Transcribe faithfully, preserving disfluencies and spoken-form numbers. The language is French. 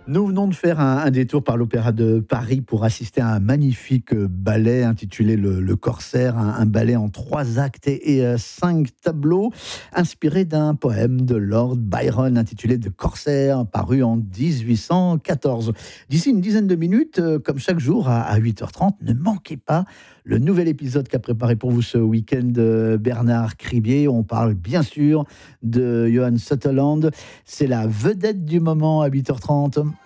Nous venons de faire un, un détour par l'Opéra de Paris pour assister à un magnifique euh, ballet intitulé Le, Le Corsaire, un, un ballet en trois actes et, et, euh, cinq tableaux, inspiré d'un poème de Lord Byron intitulé The Corsair, paru en dix-huit cent quatorze. D'ici une dizaine de minutes, euh, comme chaque jour à, à huit heures trente, ne manquez pas le nouvel épisode qu'a préparé pour vous ce week-end euh, Bernard Cribier. On parle bien sûr de Johan Sutherland. C'est la vedette du moment à huit heures trente.